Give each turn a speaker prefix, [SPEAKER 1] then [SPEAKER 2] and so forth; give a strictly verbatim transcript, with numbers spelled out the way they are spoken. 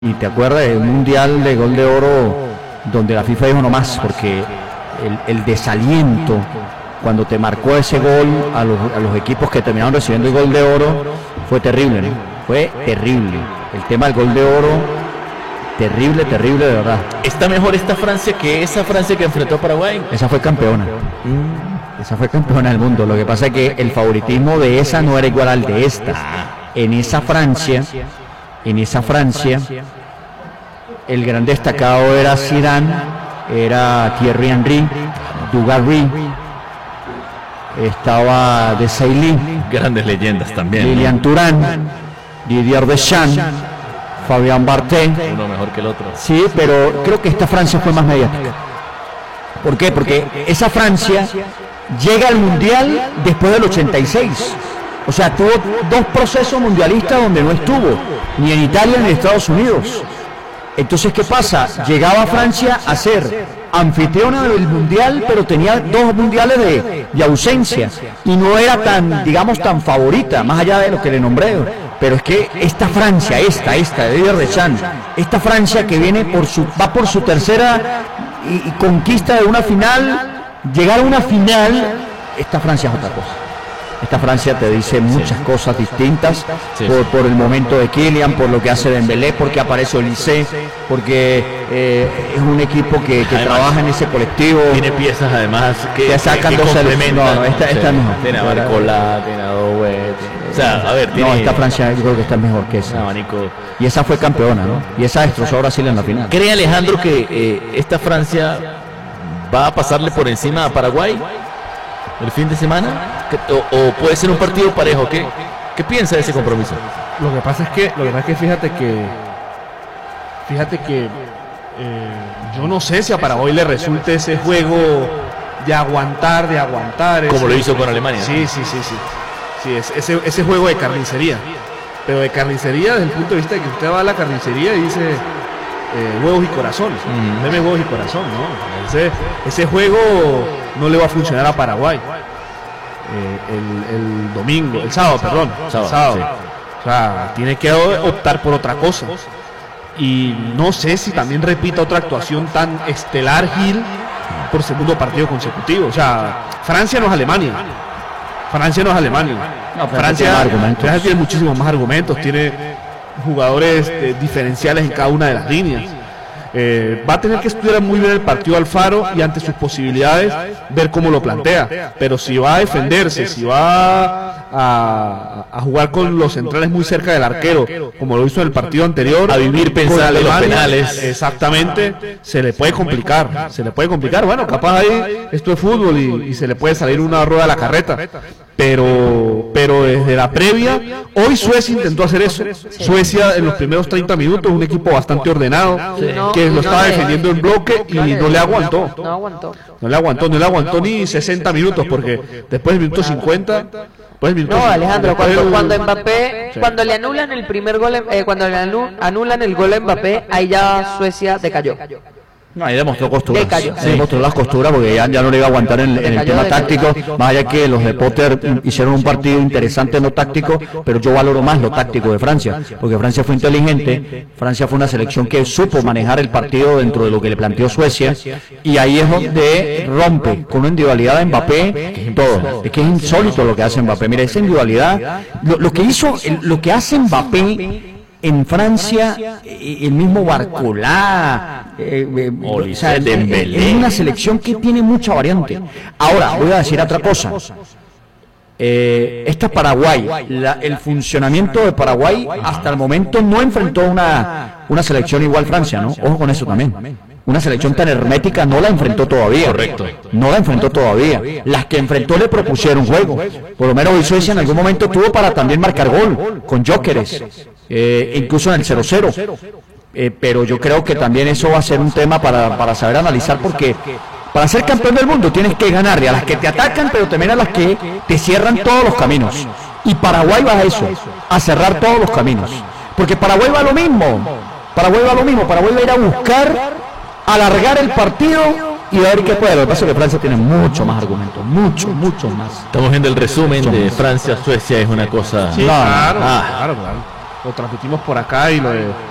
[SPEAKER 1] Y te acuerdas de un mundial de gol de oro donde la FIFA dijo no más, porque el, el desaliento cuando te marcó ese gol a los, a los equipos que terminaron recibiendo el gol de oro fue terrible, ¿no? Fue terrible. El tema del gol de oro, terrible, terrible de verdad.
[SPEAKER 2] ¿Está mejor esta Francia que esa Francia que enfrentó a Paraguay?
[SPEAKER 1] Esa fue campeona. Esa fue campeona del mundo. Lo que pasa es que el favoritismo de esa no era igual al de esta. En esa Francia, en esa Francia, el gran destacado era Zidane, era Thierry Henry, Dugarry, estaba Desailly,
[SPEAKER 2] grandes leyendas también,
[SPEAKER 1] Lilian
[SPEAKER 2] ¿no?
[SPEAKER 1] Thuram, Didier Deschamps, Fabián Barthez.
[SPEAKER 2] Uno mejor que el otro.
[SPEAKER 1] Sí, pero creo que esta Francia fue más mediática. ¿Por qué? Porque esa Francia llega al Mundial después del ochenta y seis. O sea, tuvo dos procesos mundialistas donde no estuvo, ni en Italia ni en Estados Unidos. Entonces, ¿qué pasa? Llegaba Francia a ser anfitriona del Mundial, pero tenía dos mundiales de, de ausencia. Y no era tan, digamos, tan favorita, más allá de lo que le nombré. Pero es que esta Francia, esta, esta, de Didier Deschamps, esta Francia que viene por su, va por su tercera y, y conquista de una final, llegar a una final, esta Francia es otra cosa. Esta Francia te dice muchas sí. cosas distintas sí, por, por el momento de Kylian, por lo que hace Dembélé, porque aparece Olise, porque eh, es un equipo que, que además, trabaja en ese colectivo.
[SPEAKER 2] Tiene piezas además que,
[SPEAKER 1] que sacan dos elementos. No, no, esta, esta sí. no.
[SPEAKER 2] Tiene a Barcola, tiene a Dowe. O sea, a ver, tiene...
[SPEAKER 1] No, esta Francia yo creo que está mejor que esa.
[SPEAKER 2] Abanico.
[SPEAKER 1] Y esa fue campeona, ¿no? Y esa destrozó a Brasil en la final.
[SPEAKER 2] ¿Cree Alejandro que eh, esta Francia va a pasarle por encima a Paraguay el fin de semana? O, o puede ser un partido parejo. ¿Qué, qué piensa de ese compromiso?
[SPEAKER 3] Lo que pasa es que, lo que pasa es que fíjate que fíjate que eh, yo no sé si a Paraguay le resulte ese juego de aguantar, de aguantar.
[SPEAKER 2] Como
[SPEAKER 3] ese,
[SPEAKER 2] lo hizo con Alemania.
[SPEAKER 3] Sí, sí, sí, sí. Sí, es, ese, ese juego de carnicería. Pero de carnicería desde el punto de vista de que usted va a la carnicería y dice eh, huevos y corazón. Mm. Deme huevos y corazón, ¿no? Ese, ese juego no le va a funcionar a Paraguay. Eh, el, el domingo, el sábado, perdón, sábado, el sábado. Sí. O sea, tiene que optar por otra cosa. Y no sé si también repita otra actuación tan estelar Gil por segundo partido consecutivo. O sea, Francia no es Alemania. Francia no es Alemania. No, Francia, Francia tiene muchísimos más argumentos, tiene jugadores eh, diferenciales en cada una de las líneas. Eh, va a tener que estudiar muy bien el partido Alfaro y ante sus posibilidades ver cómo lo plantea, pero si va a defenderse, si va a, a jugar con los centrales muy cerca del arquero como lo hizo en el partido anterior,
[SPEAKER 2] a vivir pensando en los penales,
[SPEAKER 3] exactamente, se le puede complicar, se le puede complicar, bueno, capaz ahí esto es fútbol y, y se le puede salir una rueda a la carreta, pero pero desde la previa, hoy Suecia intentó hacer eso. Suecia en los primeros treinta minutos, un equipo bastante ordenado, sí. que lo estaba defendiendo en bloque y no le aguantó. No aguantó. No le aguantó, no le aguantó ni sesenta minutos, porque después del minuto cincuenta... Pues
[SPEAKER 4] no, Alejandro, cuando, cuando Mbappé, sí. cuando le anulan el primer gol, eh, cuando le anulan el gol a Mbappé, ahí ya Suecia decayó.
[SPEAKER 1] No, ahí demostró costuras, sí. demostró las costuras porque ya, ya no le iba a aguantar en, en el tema táctico, más allá que los de Potter hicieron un partido interesante no táctico, pero yo valoro más lo táctico de Francia, porque Francia fue inteligente, Francia fue una selección que supo manejar el partido dentro de lo que le planteó Suecia, y ahí es donde rompe con una individualidad de Mbappé todo, es que es insólito lo que hace Mbappé, mira, esa individualidad, lo, lo que hizo, lo que hace Mbappé en Francia, el mismo Barcola, eh, eh, o sea, es una selección que tiene mucha variante. Ahora, voy a decir otra cosa. Eh, esta Paraguay, la, el funcionamiento de Paraguay hasta el momento no enfrentó una, una selección igual Francia, ¿no? Ojo con eso también. Una selección tan hermética no la enfrentó todavía.
[SPEAKER 2] Correcto.
[SPEAKER 1] No la enfrentó todavía. Las que enfrentó le propusieron juego. Por lo menos hoy Suecia en algún momento tuvo para también marcar gol, con jókeres, eh, incluso en el cero cero. Eh, pero yo creo que también eso va a ser un tema para, para saber analizar, porque para ser campeón del mundo tienes que ganarle a las que te atacan, pero también a las que te cierran todos los caminos. Y Paraguay va a eso, a cerrar todos los caminos. Porque Paraguay va a lo mismo. Paraguay va a lo mismo. Paraguay va a ir a buscar alargar el partido y a ver qué puede. Lo que pasa es que Francia tiene mucho más argumentos, mucho, mucho más.
[SPEAKER 2] Estamos viendo el resumen mucho de Francia-Suecia, es una cosa...
[SPEAKER 3] Sí, claro, ah. claro, claro. Lo transmitimos por acá y lo de